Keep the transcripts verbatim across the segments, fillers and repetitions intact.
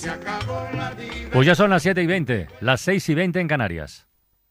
Pues ya son las siete y veinte, las seis y veinte en Canarias.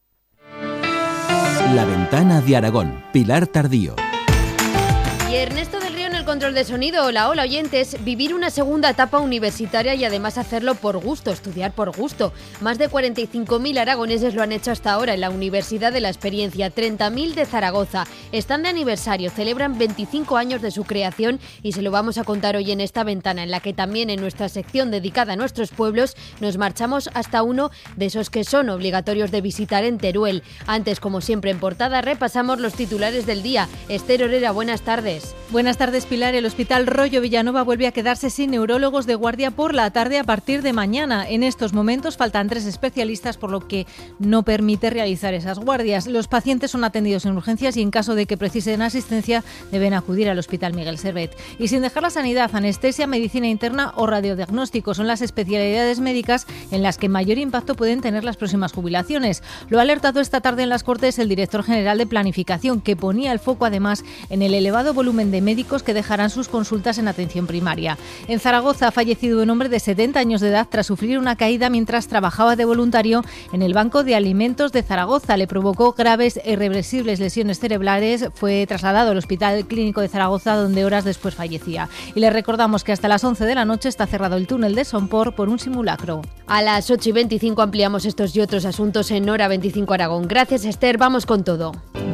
La Ventana de Aragón, Pilar Tardío. Y Ernesto del Río en el control de sonido. Hola, hola oyentes. Vivir una segunda etapa universitaria y además hacerlo por gusto, estudiar por gusto. Más de cuarenta y cinco mil aragoneses lo han hecho hasta ahora en la Universidad de la Experiencia, treinta mil de Zaragoza. Están de aniversario, celebran veinticinco años de su creación y se lo vamos a contar hoy en esta ventana, en la que también en nuestra sección dedicada a nuestros pueblos nos marchamos hasta uno de esos que son obligatorios de visitar en Teruel. Antes, como siempre en portada, repasamos los titulares del día. Esther Orera, buenas tardes. Buenas tardes, Pilar. El Hospital Rollo Villanova vuelve a quedarse sin neurólogos de guardia por la tarde a partir de mañana. En estos momentos faltan tres especialistas, por lo que no permite realizar esas guardias. Los pacientes son atendidos en urgencias y en caso de que precisen asistencia deben acudir al Hospital Miguel Servet. Y sin dejar la sanidad, anestesia, medicina interna o radiodiagnóstico son las especialidades médicas en las que mayor impacto pueden tener las próximas jubilaciones. Lo ha alertado esta tarde en las Cortes el director general de Planificación, que ponía el foco además en el elevado volumen de médicos que dejarán sus consultas en atención primaria. En Zaragoza ha fallecido un hombre de setenta años de edad tras sufrir una caída mientras trabajaba de voluntario en el Banco de Alimentos de Zaragoza. Le provocó graves e irreversibles lesiones cerebrales. Fue trasladado al Hospital Clínico de Zaragoza, donde horas después fallecía. Y le recordamos que hasta las once de la noche está cerrado el túnel de Sompor por un simulacro. A las ocho y veinticinco ampliamos estos y otros asuntos en Hora veinticinco Aragón. Gracias, Esther. Vamos con todo.